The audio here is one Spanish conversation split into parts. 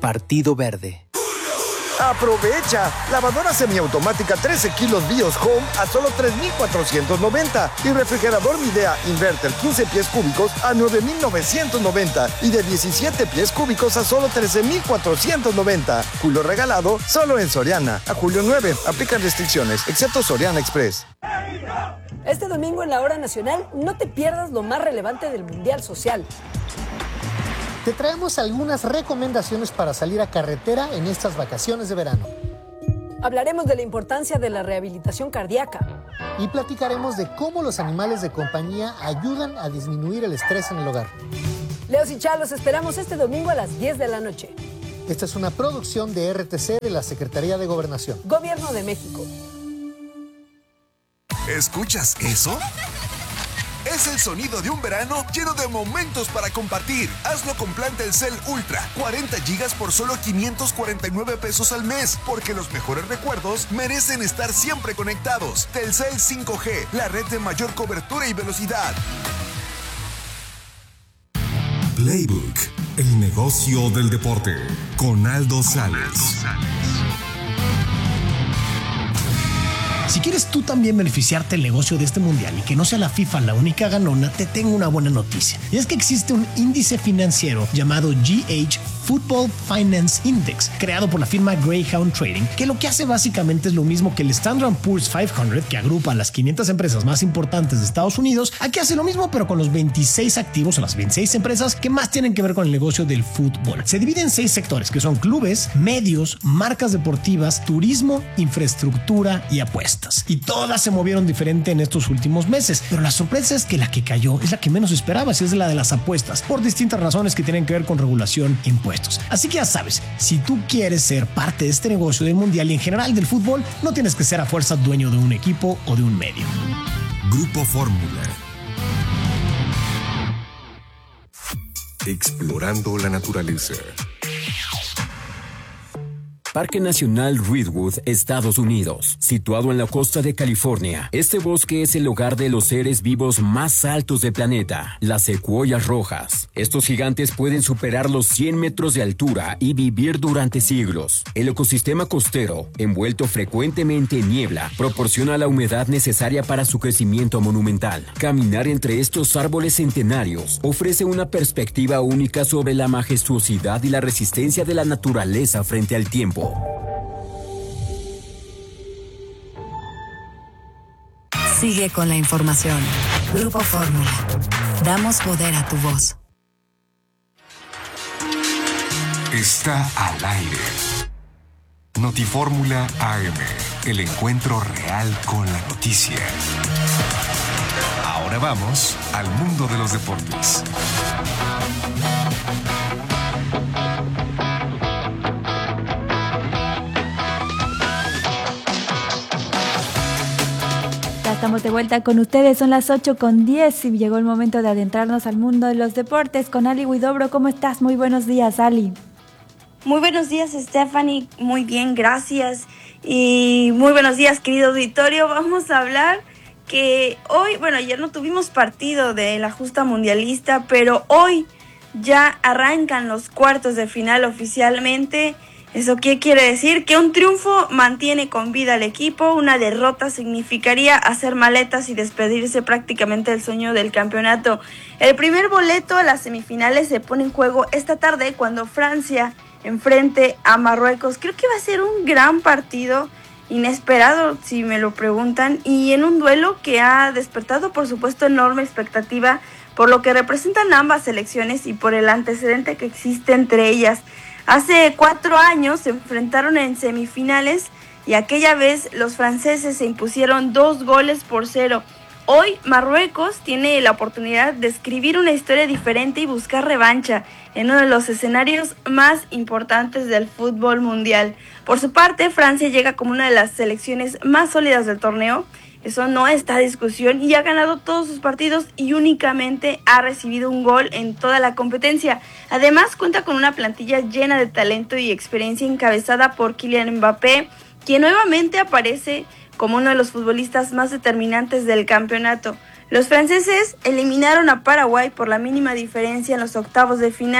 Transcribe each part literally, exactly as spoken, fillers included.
Partido Verde. ¡Aprovecha! Lavadora semiautomática trece kilos Bios Home a solo tres mil cuatrocientos noventa. Y refrigerador Midea Inverter quince pies cúbicos a nueve mil novecientos noventa. Y de diecisiete pies cúbicos a solo trece mil cuatrocientos noventa. Julio regalado solo en Soriana. A julio nueve. Aplican restricciones, excepto Soriana Express. Este domingo en la Hora Nacional no te pierdas lo más relevante del Mundial Social. Te traemos algunas recomendaciones para salir a carretera en estas vacaciones de verano. Hablaremos de la importancia de la rehabilitación cardíaca. Y platicaremos de cómo los animales de compañía ayudan a disminuir el estrés en el hogar. Leos y Chá, los esperamos este domingo a las diez de la noche. Esta es una producción de R T C de la Secretaría de Gobernación. Gobierno de México. ¿Escuchas eso? Es el sonido de un verano lleno de momentos para compartir. Hazlo con plan Telcel Ultra. cuarenta gigas por solo quinientos cuarenta y nueve pesos al mes. Porque los mejores recuerdos merecen estar siempre conectados. Telcel cinco G, la red de mayor cobertura y velocidad. Playbook, el negocio del deporte. Con Aldo Sales. Si quieres tú también beneficiarte del negocio de este mundial y que no sea la FIFA la única ganona, te tengo una buena noticia. Y es que existe un índice financiero llamado G H Football Finance Index, creado por la firma Greyhound Trading, que lo que hace básicamente es lo mismo que el Standard and Poor's quinientos, que agrupa a las quinientas empresas más importantes de Estados Unidos. Aquí hace lo mismo, pero con los veintiséis activos o las veintiséis empresas que más tienen que ver con el negocio del fútbol. Se divide en seis sectores, que son clubes, medios, marcas deportivas, turismo, infraestructura y apuestas. Y todas se movieron diferente en estos últimos meses, pero la sorpresa es que la que cayó es la que menos esperabas, y es la de las apuestas, por distintas razones que tienen que ver con regulación e impuestos. Así que ya sabes, si tú quieres ser parte de este negocio del mundial y en general del fútbol, no tienes que ser a fuerza dueño de un equipo o de un medio. Grupo Fórmula. Explorando la naturaleza. Parque Nacional Redwood, Estados Unidos. Situado en la costa de California, este bosque es el hogar de los seres vivos más altos del planeta, las secuoyas rojas. Estos gigantes pueden superar los cien metros de altura y vivir durante siglos. El ecosistema costero, envuelto frecuentemente en niebla, proporciona la humedad necesaria para su crecimiento monumental. Caminar entre estos árboles centenarios ofrece una perspectiva única sobre la majestuosidad y la resistencia de la naturaleza frente al tiempo. Sigue con la información. Grupo Fórmula. Damos poder a tu voz. Está al aire. Notifórmula A M. El encuentro real con la noticia. Ahora vamos al mundo de los deportes. Estamos de vuelta con ustedes, son las ocho con diez y llegó el momento de adentrarnos al mundo de los deportes con Ali Huidobro. ¿Cómo estás? Muy buenos días, Ali. Muy buenos días, Stephanie. Muy bien, gracias. Y muy buenos días, querido auditorio. Vamos a hablar que hoy, bueno, ayer no tuvimos partido de la justa mundialista, pero hoy ya arrancan los cuartos de final oficialmente. ¿Eso qué quiere decir? Que un triunfo mantiene con vida al equipo, una derrota significaría hacer maletas y despedirse prácticamente del sueño del campeonato. El primer boleto a las semifinales se pone en juego esta tarde cuando Francia enfrente a Marruecos. Creo que va a ser un gran partido, inesperado si me lo preguntan, y en un duelo que ha despertado por supuesto enorme expectativa por lo que representan ambas selecciones y por el antecedente que existe entre ellas. Hace cuatro años se enfrentaron en semifinales y aquella vez los franceses se impusieron dos goles por cero. Hoy Marruecos tiene la oportunidad de escribir una historia diferente y buscar revancha en uno de los escenarios más importantes del fútbol mundial. Por su parte, Francia llega como una de las selecciones más sólidas del torneo. Eso no está a discusión y ha ganado todos sus partidos y únicamente ha recibido un gol en toda la competencia. Además, cuenta con una plantilla llena de talento y experiencia encabezada por Kylian Mbappé, quien nuevamente aparece como uno de los futbolistas más determinantes del campeonato. Los franceses eliminaron a Paraguay por la mínima diferencia en los octavos de final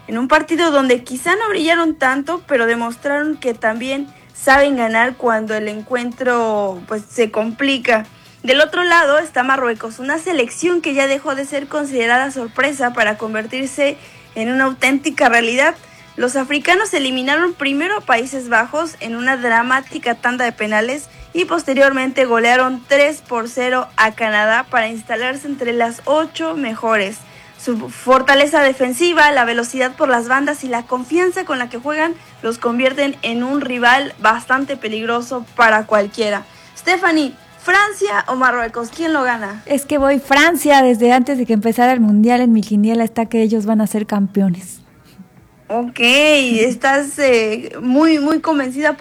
en un partido donde quizá no brillaron tanto, pero demostraron que también saben ganar cuando el encuentro pues se complica. Del otro lado está Marruecos, una selección que ya dejó de ser considerada sorpresa para convertirse en una auténtica realidad. Los africanos eliminaron primero a Países Bajos en una dramática tanda de penales y posteriormente golearon tres por cero a Canadá para instalarse entre las ocho mejores. Su fortaleza defensiva, la velocidad por las bandas y la confianza con la que juegan los convierten en un rival bastante peligroso para cualquiera. Stephanie, ¿Francia o Marruecos? ¿Quién lo gana? Es que voy Francia, desde antes de que empezara el Mundial en mi quiniela está que ellos van a ser campeones. Ok, estás eh, muy, muy convencida